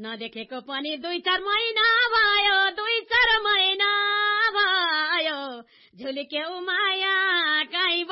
नदेखेको पनि 2-4 महिना भयो 2-4 महिना भयो झुल्क्यौ माया काई